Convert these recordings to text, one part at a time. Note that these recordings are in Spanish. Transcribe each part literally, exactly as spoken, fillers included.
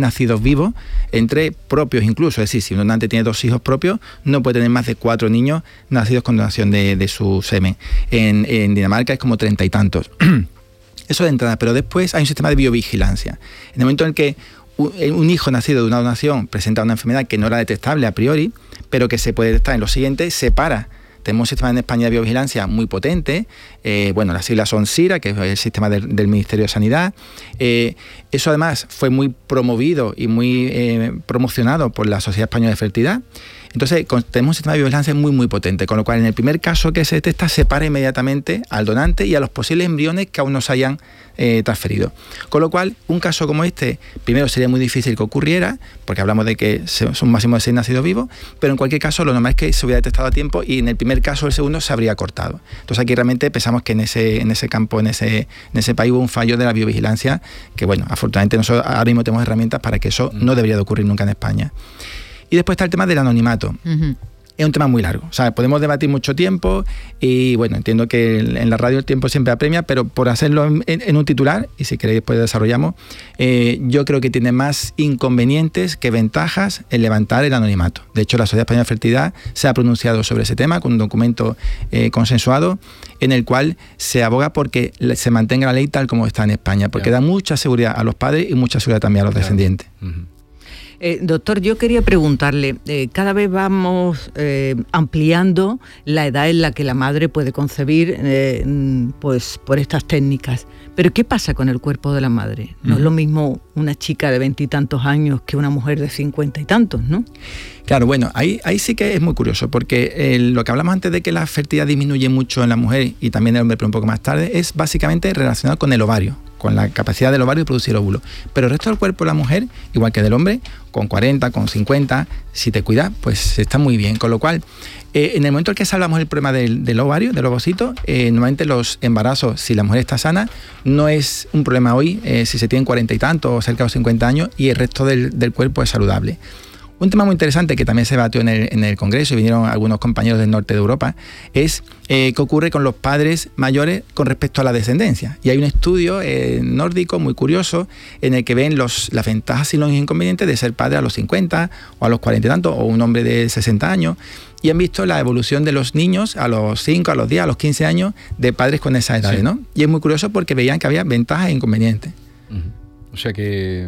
nacidos vivos, entre propios incluso. Es decir, si un donante tiene dos hijos propios, no puede tener más de cuatro niños nacidos con donación de, de su semen. En, en Dinamarca es como treinta y tantos. Eso de entrada, pero después hay un sistema de biovigilancia. En el momento en el que un hijo nacido de una donación presenta una enfermedad que no era detectable a priori, pero que se puede detectar en lo siguiente, se para. Tenemos un sistema en España de biovigilancia muy potente. Eh, bueno, las siglas son SIRA, que es el sistema del, del Ministerio de Sanidad. Eh, eso además fue muy promovido y muy eh, promocionado por la Sociedad Española de Fertilidad. Entonces, con, tenemos un sistema de biovigilancia muy, muy potente, con lo cual en el primer caso que se detecta, se para inmediatamente al donante y a los posibles embriones que aún no se hayan eh, transferido. Con lo cual, un caso como este, primero sería muy difícil que ocurriera, porque hablamos de que son un máximo de seis nacidos vivos, pero en cualquier caso lo normal es que se hubiera detectado a tiempo y en el primer caso o el segundo se habría cortado. Entonces aquí realmente pensamos que en ese, en ese campo, en ese, en ese país hubo un fallo de la biovigilancia, que bueno, afortunadamente nosotros ahora mismo tenemos herramientas para que eso no debería de ocurrir nunca en España. Y después está el tema del anonimato. Uh-huh. Es un tema muy largo. O sea, podemos debatir mucho tiempo y, bueno, entiendo que en la radio el tiempo siempre apremia, pero por hacerlo en, en un titular, y si queréis después desarrollamos, eh, yo creo que tiene más inconvenientes que ventajas en levantar el anonimato. De hecho, la Sociedad Española de Fertilidad se ha pronunciado sobre ese tema con un documento eh, consensuado en el cual se aboga porque se mantenga la ley tal como está en España, porque yeah. da mucha seguridad a los padres y mucha seguridad también a los yeah. descendientes. Uh-huh. Eh, doctor, yo quería preguntarle, eh, cada vez vamos eh, ampliando la edad en la que la madre puede concebir eh, pues, por estas técnicas, pero ¿qué pasa con el cuerpo de la madre? No mm. es lo mismo una chica de veintitantos años que una mujer de cincuenta y tantos, ¿no? Claro, bueno, ahí, ahí sí que es muy curioso, porque eh, lo que hablamos antes de que la fertilidad disminuye mucho en la mujer y también en el hombre, pero un poco más tarde, es básicamente relacionado con el ovario, con la capacidad del ovario de producir óvulos. Pero el resto del cuerpo de la mujer, igual que del hombre, con cuarenta, con cincuenta, si te cuidas, pues está muy bien. Con lo cual, eh, en el momento en que salvamos el problema del, del ovario, del ovocito, eh, normalmente los embarazos, si la mujer está sana, no es un problema hoy, eh, si se tienen cuarenta y tantos o cerca de los cincuenta años y el resto del, del cuerpo es saludable. Un tema muy interesante que también se debatió en el, en el Congreso y vinieron algunos compañeros del norte de Europa es eh, qué ocurre con los padres mayores con respecto a la descendencia. Y hay un estudio eh, nórdico muy curioso en el que ven los, las ventajas y los inconvenientes de ser padre a los cincuenta o a los cuarenta y tantos o un hombre de sesenta años y han visto la evolución de los niños a los cinco, a los diez, a los quince años de padres con esas edades, sí. ¿no? Y es muy curioso porque veían que había ventajas e inconvenientes. Uh-huh. O sea que...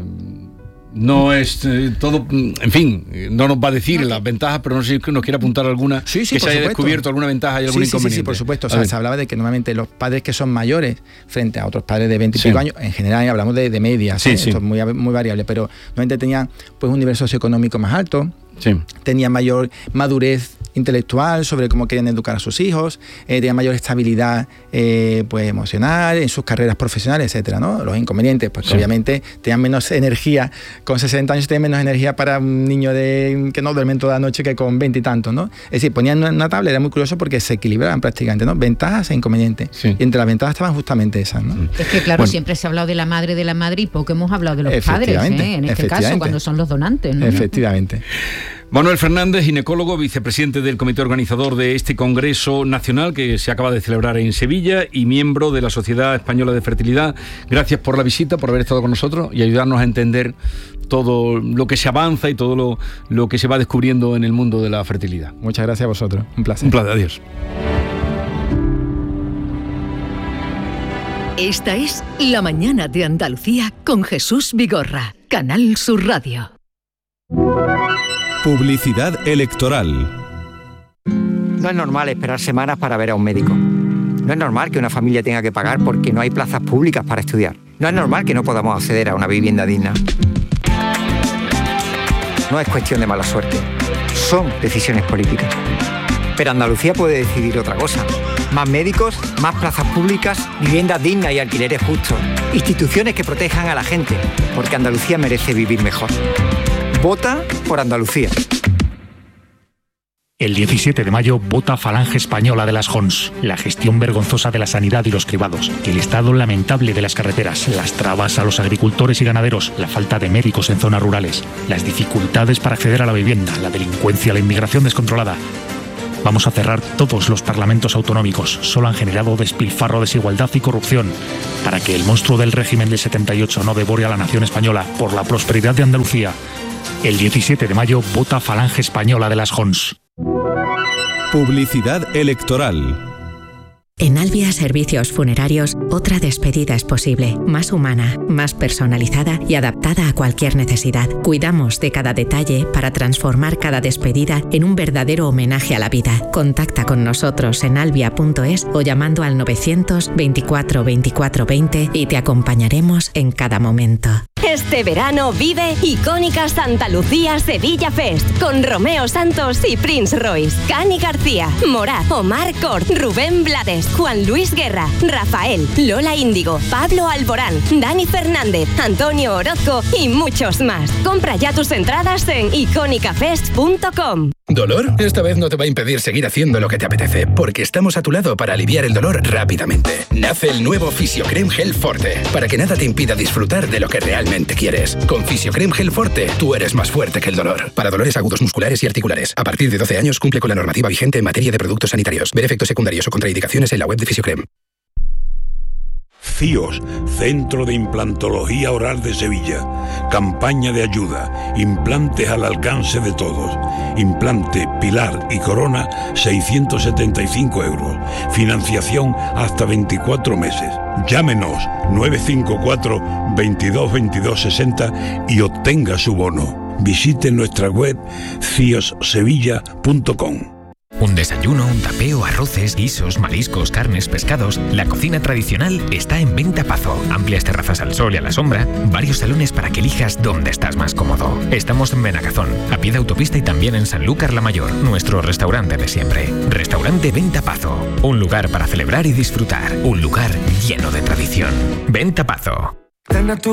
No es eh, todo, en fin, no nos va a decir no, las ventajas, pero no sé si nos quiere apuntar alguna sí, sí, que se haya supuesto. descubierto alguna ventaja y algún sí, inconveniente. Sí, sí, por supuesto. O sea, se hablaba de que normalmente los padres que son mayores frente a otros padres de veinte y pico años, en general hablamos de, de medias, sí, ¿eh? sí. Esto es muy, muy variable, pero normalmente tenían pues un nivel socioeconómico más alto, sí. tenían mayor madurez intelectual sobre cómo querían educar a sus hijos, eh, tenían mayor estabilidad eh, pues emocional en sus carreras profesionales, etcétera, ¿no? Los inconvenientes, pues sí. que obviamente tenían menos energía, con sesenta años tenían menos energía para un niño de que no duermen toda la noche que con veinte y tantos, ¿no? Es decir, ponían una tabla, era muy curioso porque se equilibraban prácticamente, ¿no? Ventajas e inconvenientes. Sí. Y entre las ventajas estaban justamente esas, ¿no? Es que claro, bueno, siempre se ha hablado de la madre de la madre y poco hemos hablado de los padres, ¿eh? En este caso, cuando son los donantes, ¿no? Efectivamente. Manuel Fernández, ginecólogo, vicepresidente del comité organizador de este Congreso Nacional que se acaba de celebrar en Sevilla y miembro de la Sociedad Española de Fertilidad. Gracias por la visita, por haber estado con nosotros y ayudarnos a entender todo lo que se avanza y todo lo, lo que se va descubriendo en el mundo de la fertilidad. Muchas gracias a vosotros. Un placer. Un placer. Adiós. Esta es La Mañana de Andalucía con Jesús Vigorra, Canal Sur Radio. Publicidad electoral. No es normal esperar semanas para ver a un médico. No es normal que una familia tenga que pagar porque no hay plazas públicas para estudiar. No es normal que no podamos acceder a una vivienda digna. No es cuestión de mala suerte. Son decisiones políticas. Pero Andalucía puede decidir otra cosa. Más médicos, más plazas públicas, viviendas dignas y alquileres justos. Instituciones que protejan a la gente, porque Andalucía merece vivir mejor. Vota por Andalucía. El diecisiete de mayo vota Falange Española de las Jons. La gestión vergonzosa de la sanidad y los cribados, el estado lamentable de las carreteras, las trabas a los agricultores y ganaderos, la falta de médicos en zonas rurales, las dificultades para acceder a la vivienda, la delincuencia, la inmigración descontrolada. Vamos a cerrar todos los parlamentos autonómicos. Solo han generado despilfarro, desigualdad y corrupción. Para que el monstruo del régimen del setenta y ocho no devore a la nación española, por la prosperidad de Andalucía. El diecisiete de mayo vota Falange Española de las Jons. Publicidad electoral. En Albia Servicios Funerarios, otra despedida es posible, más humana, más personalizada y adaptada a cualquier necesidad. Cuidamos de cada detalle para transformar cada despedida en un verdadero homenaje a la vida. Contacta con nosotros en albia punto es o llamando al novecientos veinticuatro veinticuatro veinte y te acompañaremos en cada momento. Este verano vive Icónica Santa Lucía Sevilla Fest con Romeo Santos y Prince Royce, Cani García, Morat, Omar Cort, Rubén Blades, Juan Luis Guerra, Rafael, Lola Índigo, Pablo Alborán, Dani Fernández, Antonio Orozco y muchos más. Compra ya tus entradas en icónica fest punto com. ¿Dolor? Esta vez no te va a impedir seguir haciendo lo que te apetece, porque estamos a tu lado para aliviar el dolor rápidamente. Nace el nuevo Fisiocrem Gel Forte, para que nada te impida disfrutar de lo que realmente quieres. Con Fisiocrem Gel Forte, tú eres más fuerte que el dolor. Para dolores agudos musculares y articulares. A partir de doce años cumple con la normativa vigente en materia de productos sanitarios. Ver efectos secundarios o contraindicaciones en la web de Fisiocrem. CIOS, Centro de Implantología Oral de Sevilla. Campaña de ayuda. Implantes al alcance de todos. Implante, pilar y corona, seiscientos setenta y cinco euros. Financiación hasta veinticuatro meses. Llámenos nueve cinco cuatro, veintidós, veintidós, sesenta y obtenga su bono. Visite nuestra web cios sevilla punto com. Un desayuno, un tapeo, arroces, guisos, mariscos, carnes, pescados. La cocina tradicional está en Venta Pazo. Amplias terrazas al sol y a la sombra. Varios salones para que elijas dónde estás más cómodo. Estamos en Benagazón, a pie de autopista y también en Sanlúcar la Mayor, nuestro restaurante de siempre. Restaurante Venta Pazo. Un lugar para celebrar y disfrutar. Un lugar lleno de tradición. Venta Pazo.